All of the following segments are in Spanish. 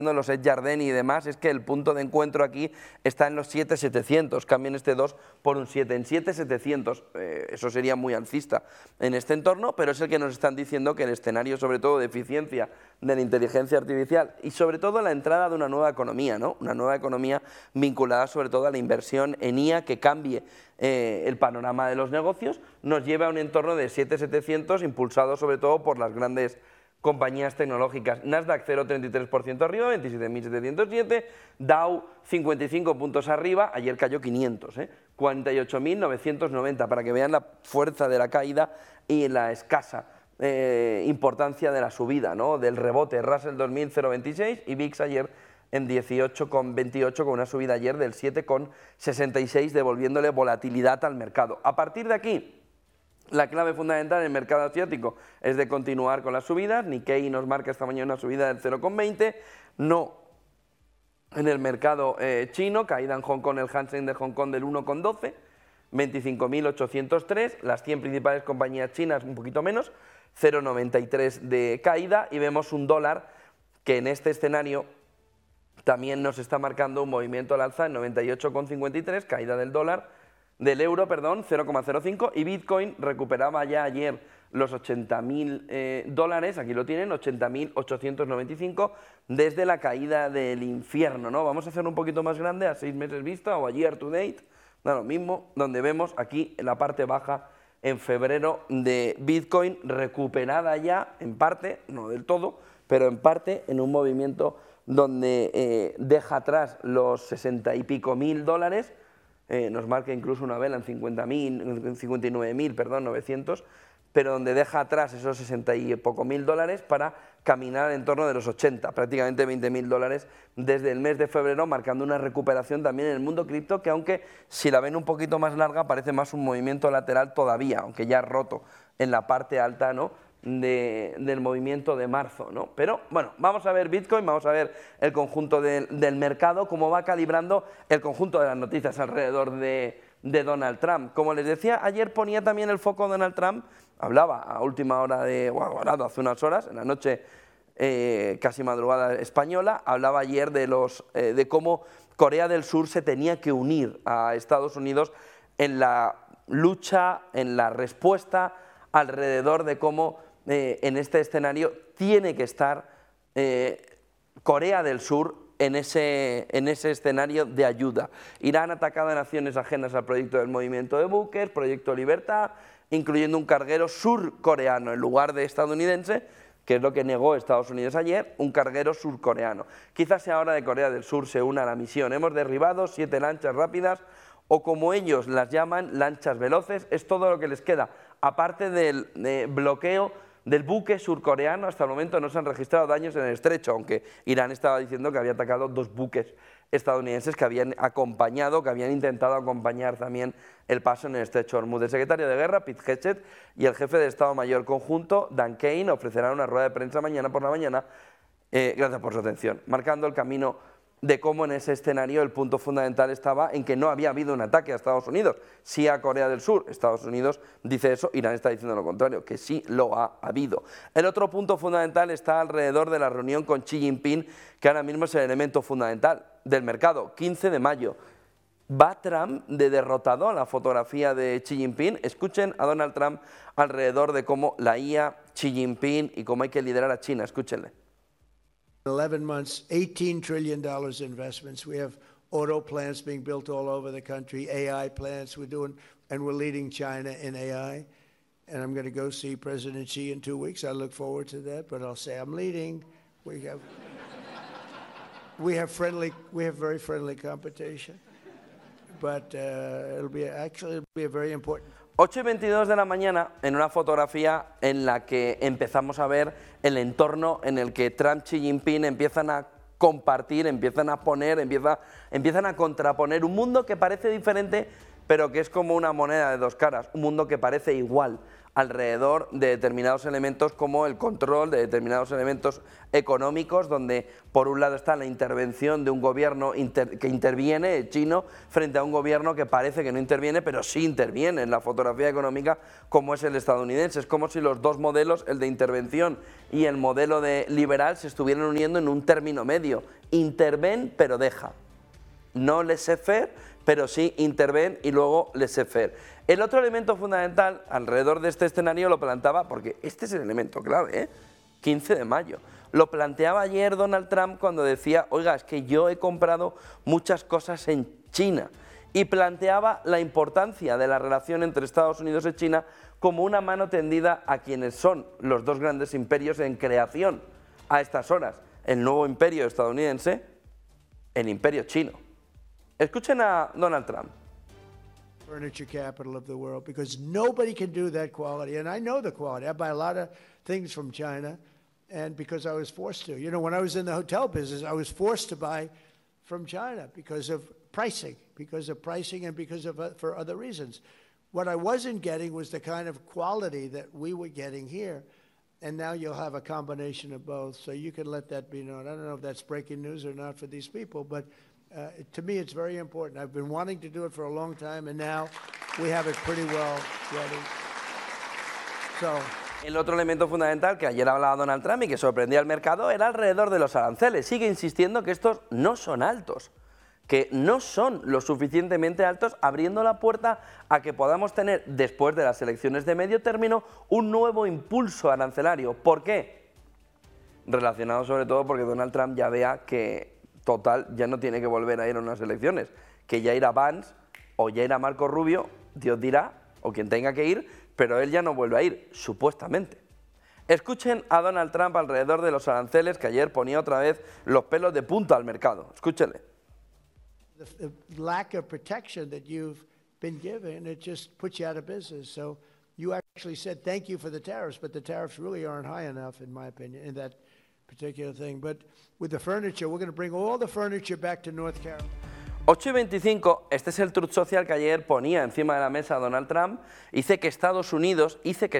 los Ed Jardine y demás, es que el punto de encuentro aquí está en los 7.700, cambien este 2 por un 7, en 7.700, eso sería muy alcista en este entorno, pero es el que nos están diciendo que el escenario sobre todo de eficiencia de la inteligencia artificial y sobre todo la entrada de una nueva economía, ¿no? Una nueva economía vinculada sobre todo a la inversión en IA que cambie el panorama de los negocios, nos lleva a un entorno de 7.700 impulsado sobre todo por las grandes compañías tecnológicas. Nasdaq 0,33% arriba, 27.707, Dow 55 puntos arriba, ayer cayó 500, 48.990, para que vean la fuerza de la caída y la escasa importancia de la subida, ¿no? Del rebote. Russell 2000 0,26 y VIX ayer en 18,28 con una subida ayer del 7,66, devolviéndole volatilidad al mercado. A partir de aquí, la clave fundamental en el mercado asiático es de continuar con las subidas. Nikkei nos marca esta mañana una subida del 0,20, no en el mercado chino, caída en Hong Kong, el Hang Seng de Hong Kong del 1,12, 25.803, las 100 principales compañías chinas un poquito menos, 0,93 de caída, y vemos un dólar que en este escenario también nos está marcando un movimiento al alza en 98,53, caída del euro, 0,05, y Bitcoin recuperaba ya ayer los 80.000 dólares, aquí lo tienen, 80.895, desde la caída del infierno, ¿no? Vamos a hacer un poquito más grande, a 6 meses vista o a year to date, da lo mismo, donde vemos aquí en la parte baja en febrero de Bitcoin recuperada ya en parte, no del todo, pero en parte en un movimiento donde deja atrás los 60 y pico mil dólares, nos marca incluso una vela en 59.900, pero donde deja atrás esos 60 y poco mil dólares para caminar en torno de los 80, prácticamente 20.000 dólares desde el mes de febrero, marcando una recuperación también en el mundo cripto, que aunque si la ven un poquito más larga parece más un movimiento lateral todavía, aunque ya roto en la parte alta, ¿no?, del movimiento de marzo, ¿no? Pero bueno, vamos a ver Bitcoin, vamos a ver el conjunto del mercado, cómo va calibrando el conjunto de las noticias alrededor de Donald Trump. Como les decía, ayer ponía también el foco Donald Trump, hablaba a última hora hace unas horas, en la noche casi madrugada española, hablaba ayer de cómo Corea del Sur se tenía que unir a Estados Unidos en la lucha, en la respuesta alrededor de cómo en este escenario tiene que estar Corea del Sur en ese escenario de ayuda. Irán ha atacado a naciones ajenas al proyecto del movimiento de buques, Proyecto Libertad, incluyendo un carguero surcoreano en lugar de estadounidense, que es lo que negó Estados Unidos ayer, un carguero surcoreano. Quizás sea hora de Corea del Sur se una a la misión. Hemos derribado 7 lanchas rápidas, o como ellos las llaman, lanchas veloces. Es todo lo que les queda. Aparte del bloqueo del buque surcoreano, hasta el momento no se han registrado daños en el estrecho, aunque Irán estaba diciendo que había atacado 2 buques estadounidenses que habían acompañado, que habían intentado acompañar también el paso en el estrecho de Hormuz. El secretario de Guerra, Pete Hegseth, y el jefe de Estado Mayor Conjunto, Dan Kane, ofrecerán una rueda de prensa mañana por la mañana, gracias por su atención, marcando el camino de cómo en ese escenario el punto fundamental estaba en que no había habido un ataque a Estados Unidos, sí a Corea del Sur. Estados Unidos dice eso, Irán está diciendo lo contrario, que sí lo ha habido. El otro punto fundamental está alrededor de la reunión con Xi Jinping, que ahora mismo es el elemento fundamental del mercado, 15 de mayo. ¿Va Trump de derrotado a la fotografía de Xi Jinping? Escuchen a Donald Trump alrededor de cómo la IA, Xi Jinping y cómo hay que liderar a China, escúchenle. 11 months, $18 trillion investments. We have auto plants being built all over the country, AI plants and we're leading China in AI. And I'm going to go see President Xi in 2 weeks. I look forward to that, but I'll say I'm leading. We have very friendly competition, but it'll be a very important. 8:22 de la mañana, en una fotografía en la que empezamos a ver el entorno en el que Trump y Xi Jinping empiezan a compartir, empiezan a contraponer un mundo que parece diferente, pero que es como una moneda de dos caras, un mundo que parece igual alrededor de determinados elementos como el control de determinados elementos económicos, donde por un lado está la intervención de un gobierno que interviene, chino, frente a un gobierno que parece que no interviene, pero sí interviene en la fotografía económica, como es el estadounidense. Es como si los dos modelos, el de intervención y el modelo de liberal, se estuvieran uniendo en un término medio. Interven, pero deja. No laissez-faire, pero sí interven y luego laissez-faire. El otro elemento fundamental alrededor de este escenario lo planteaba, porque este es el elemento clave, 15 de mayo. Lo planteaba ayer Donald Trump cuando decía, oiga, es que yo he comprado muchas cosas en China. Y planteaba la importancia de la relación entre Estados Unidos y China como una mano tendida a quienes son los dos grandes imperios en creación a estas horas. El nuevo imperio estadounidense, el imperio chino. Escuchen a Donald Trump. Furniture capital of the world, because nobody can do that quality. And I know the quality. I buy a lot of things from China, and because I was forced to. You know, when I was in the hotel business, I was forced to buy from China because of pricing and because of for other reasons. What I wasn't getting was the kind of quality that we were getting here. And now you'll have a combination of both, so you can let that be known. I don't know if that's breaking news or not for these people, but to me, it's very important. I've been wanting to do it for a long time, and now we have it pretty well ready. So, el otro elemento fundamental que ayer hablaba Donald Trump y que sorprendía al mercado era alrededor de los aranceles. Sigue insistiendo que estos no son altos, que no son lo suficientemente altos, abriendo la puerta a que podamos tener, después de las elecciones de medio término, un nuevo impulso arancelario. ¿Por qué? Relacionado sobre todo porque Donald Trump ya vea que total, ya no tiene que volver a ir a unas elecciones, que ya irá Vance o ya irá Marco Rubio, Dios dirá, o quien tenga que ir, pero él ya no vuelve a ir, supuestamente. Escuchen a Donald Trump alrededor de los aranceles, que ayer ponía otra vez los pelos de punta al mercado. Escúchenle. The lack of protection that you've been given, it just puts you out of business. So you actually said thank you for the tariffs, but the tariffs really aren't high enough, in my opinion, in that particular thing. But with the furniture, we're going to bring all the furniture back to North Carolina. 8:25, este es el truth social que ayer ponía encima de la mesa Donald Trump. Dice que Estados Unidos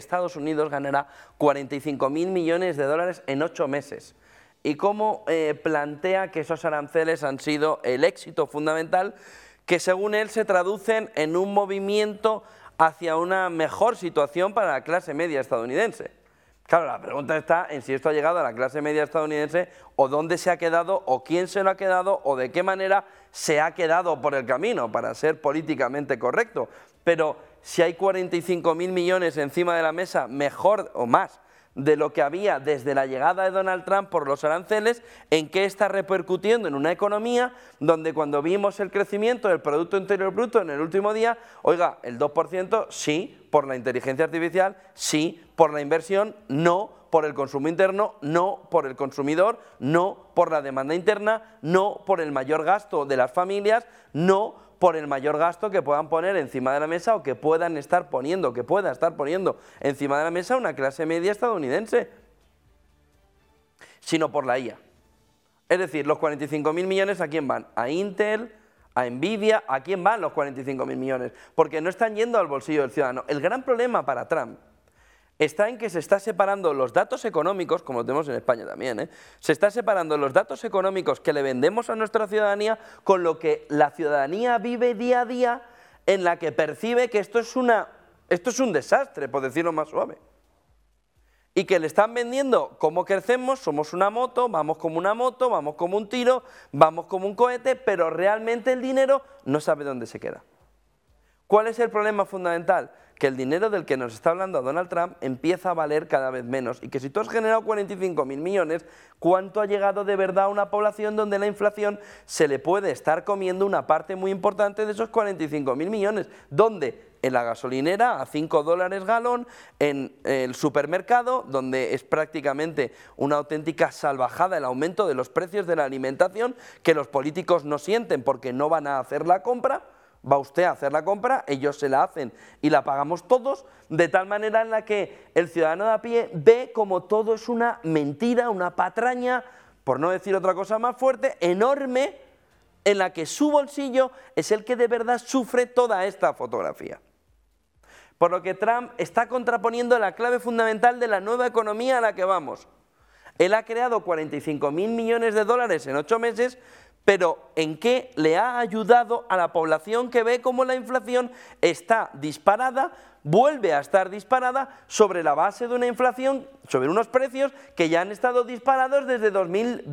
ganará 45.000 millones de dólares en 8 meses. Y cómo plantea que esos aranceles han sido el éxito fundamental, que según él se traducen en un movimiento hacia una mejor situación para la clase media estadounidense. Claro, la pregunta está en si esto ha llegado a la clase media estadounidense o dónde se ha quedado o quién se lo ha quedado o de qué manera se ha quedado por el camino, para ser políticamente correcto. Pero si hay 45.000 millones encima de la mesa, mejor o más de lo que había desde la llegada de Donald Trump por los aranceles, ¿en qué está repercutiendo? En una economía donde cuando vimos el crecimiento del Producto Interior Bruto en el último día, oiga, el 2% sí por la inteligencia artificial, sí por la inversión, no por el consumo interno, no por el consumidor, no por la demanda interna, no por el mayor gasto de las familias, no por el mayor gasto que puedan poner encima de la mesa o que puedan estar poniendo, que pueda estar poniendo encima de la mesa una clase media estadounidense, sino por la IA. Es decir, los 45.000 millones, ¿a quién van? ¿A Intel? ¿A Nvidia? ¿A quién van los 45.000 millones? Porque no están yendo al bolsillo del ciudadano. El gran problema para Trump está en que se está separando los datos económicos, como lo tenemos en España también, se está separando los datos económicos que le vendemos a nuestra ciudadanía con lo que la ciudadanía vive día a día, en la que percibe que esto es un desastre, por decirlo más suave. Y que le están vendiendo cómo crecemos, somos una moto, vamos como un tiro, vamos como un cohete, pero realmente el dinero no sabe dónde se queda. ¿Cuál es el problema fundamental? Que el dinero del que nos está hablando Donald Trump empieza a valer cada vez menos y que si tú has generado 45.000 millones, ¿cuánto ha llegado de verdad a una población donde la inflación se le puede estar comiendo una parte muy importante de esos 45.000 millones? ¿Dónde? En la gasolinera a $5 galón, en el supermercado, donde es prácticamente una auténtica salvajada el aumento de los precios de la alimentación, que los políticos no sienten porque no van a hacer la compra. Va usted a hacer la compra, ellos se la hacen y la pagamos todos, de tal manera en la que el ciudadano de a pie ve como todo es una mentira, una patraña, por no decir otra cosa más fuerte, enorme, en la que su bolsillo es el que de verdad sufre toda esta fotografía. Por lo que Trump está contraponiendo la clave fundamental de la nueva economía a la que vamos. Él ha creado 45.000 millones de dólares en 8 meses, pero ¿en qué le ha ayudado a la población que ve cómo la inflación está disparada, vuelve a estar disparada sobre la base de una inflación, sobre unos precios que ya han estado disparados desde 2020?